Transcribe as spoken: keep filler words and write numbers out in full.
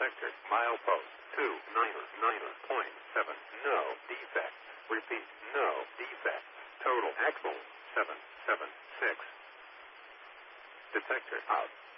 Detector. Milepost two nine nine point seven. No defects. Repeat. No defects. Total axle seven seven six. Detector out.